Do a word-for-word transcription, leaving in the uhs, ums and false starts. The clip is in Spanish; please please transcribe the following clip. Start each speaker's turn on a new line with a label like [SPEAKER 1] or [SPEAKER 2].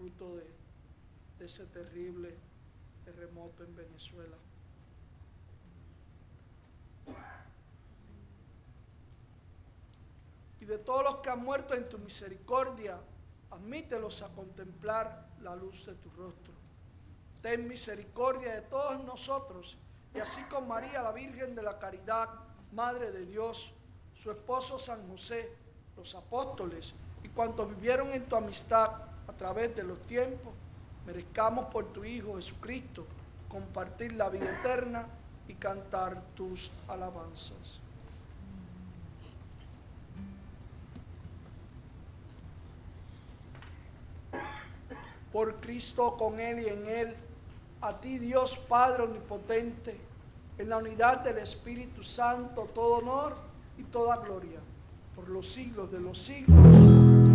[SPEAKER 1] fruto de, de ese terrible terremoto en Venezuela. Y de todos los que han muerto en tu misericordia, admítelos a contemplar la luz de tu rostro. Ten misericordia de todos nosotros, y así con María, la Virgen de la Caridad, Madre de Dios, su esposo San José, los apóstoles y cuantos vivieron en tu amistad a través de los tiempos, merezcamos por tu Hijo Jesucristo compartir la vida eterna y cantar tus alabanzas. Por Cristo, con Él y en Él, a ti Dios Padre Omnipotente, en la unidad del Espíritu Santo, todo honor y toda gloria, por los siglos de los siglos.